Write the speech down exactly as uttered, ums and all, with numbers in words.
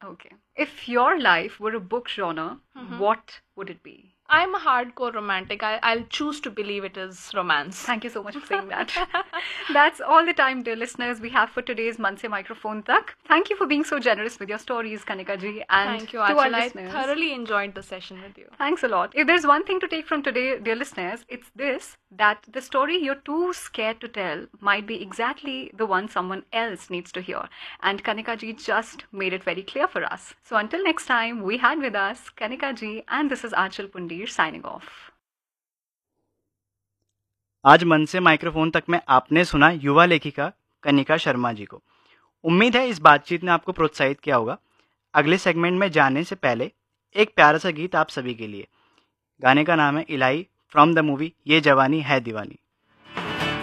Okay. If your life were a book genre, Mhm. what would it be? I'm a hardcore romantic. I, I'll choose to believe it is romance. Thank you so much for saying that. That's all the time, dear listeners, we have for today's Mann Se Microphone Tak. Thank you for being so generous with your stories, Kanika ji, and Thank you, to our Achal. I listeners. thoroughly enjoyed the session with you. Thanks a lot. If there's one thing to take from today, dear listeners, it's this, that the story you're too scared to tell might be exactly the one someone else needs to hear. And Kanika ji just made it very clear for us. So until next time, we had with us Kanika ji, and this is Achal Pundir signing off. आज मन से microphone तक में आपने सुना युवा लेखिका कनिका शर्मा जी को। उम्मीद है इस बातचीत ने आपको प्रोत्साहित किया होगा। अगले सेगमेंट में जाने से पहले एक प्यारा सा गीत आप सभी के लिए। गाने का नाम है इलाही, फ्रॉम द मूवी ये जवानी है दीवानी।